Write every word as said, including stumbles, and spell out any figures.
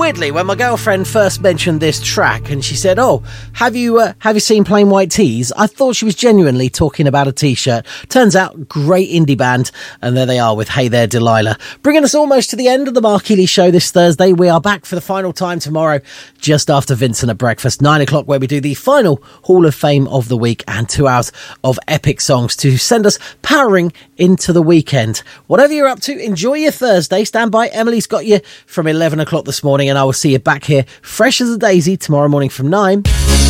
Weirdly, when my girlfriend first mentioned this track and she said, oh, have you uh, have you seen Plain White Tees? I thought she was genuinely talking about a t-shirt. Turns out, great indie band. And there they are with Hey There Delilah. Bringing us almost to the end of the Mark Healy Show this Thursday. We are back for the final time tomorrow, just after Vincent at breakfast, nine o'clock, where we do the final Hall of Fame of the week and two hours of epic songs to send us powering into the weekend. Whatever you're up to, enjoy your Thursday. Stand by. Emily's got you from eleven o'clock this morning, and I will see you back here fresh as a daisy tomorrow morning from nine.